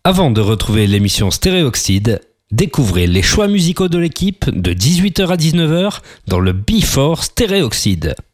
Avant de retrouver l'émission Stéréoxyde, découvrez les choix musicaux de l'équipe de 18h à 19h dans le Before Stéréoxyde.